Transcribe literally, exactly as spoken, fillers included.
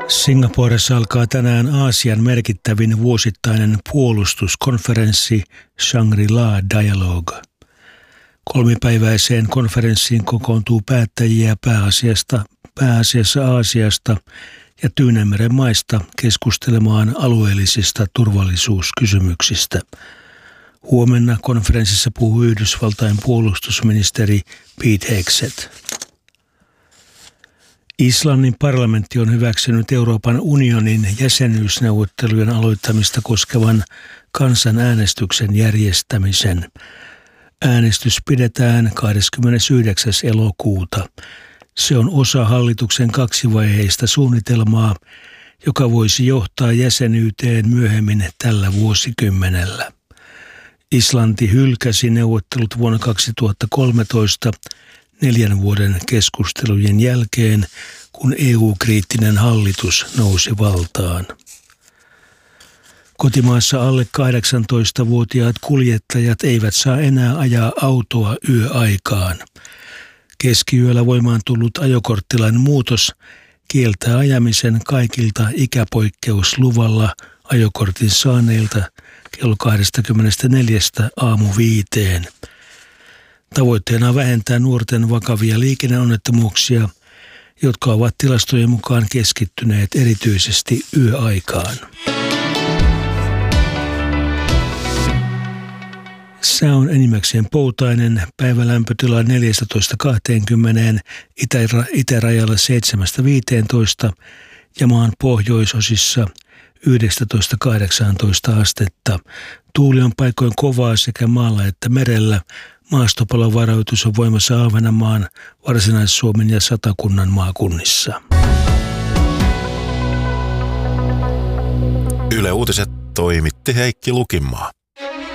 Singaporessa alkaa tänään Aasian merkittävin vuosittainen puolustuskonferenssi Shangri-La Dialogue. Kolmipäiväiseen konferenssiin kokoontuu päättäjiä pääasiasta, pääasiassa Aasiasta ja Tyynenmeren maista keskustelemaan alueellisista turvallisuuskysymyksistä. Huomenna konferenssissa puhuu Yhdysvaltain puolustusministeri Pete Hegseth. Islannin parlamentti on hyväksynyt Euroopan unionin jäsenyysneuvottelujen aloittamista koskevan kansanäänestyksen järjestämisen. Äänestys pidetään kahdeskymmenesyhdeksäs elokuuta. Se on osa hallituksen kaksivaiheista suunnitelmaa, joka voisi johtaa jäsenyyteen myöhemmin tällä vuosikymmenellä. Islanti hylkäsi neuvottelut vuonna kaksituhattakolmetoista neljän vuoden keskustelujen jälkeen, kun E U-kriittinen hallitus nousi valtaan. Kotimaassa alle kahdeksantoistavuotiaat kuljettajat eivät saa enää ajaa autoa yöaikaan. Keskiyöllä voimaan tullut ajokorttilain muutos kieltää ajamisen kaikilta ikäpoikkeusluvalla ajokortin saaneilta kello kaksikymmentäneljä aamu viiteen. Tavoitteena on vähentää nuorten vakavia liikenneonnettomuuksia, jotka ovat tilastojen mukaan keskittyneet erityisesti yöaikaan. Sää on enimmäkseen poutainen, päivälämpötila neljätoista kaksikymmentä, itä- itärajalla seitsemästä viiteentoista ja maan pohjoisosissa yksitoista kahdeksantoista astetta. Tuuli on paikoin kovaa sekä maalla että merellä. Maastopalovaroitus on voimassa Ahvenanmaan, Varsinais-Suomen ja Satakunnan maakunnissa. Yle Uutiset toimitti Heikki Lukinmaa.